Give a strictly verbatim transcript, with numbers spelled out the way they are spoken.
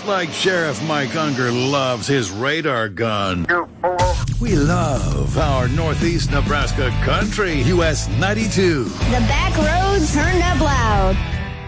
Just like Sheriff Mike Unger loves his radar gun. We love our Northeast Nebraska country. U S ninety-two. The back roads turned up loud.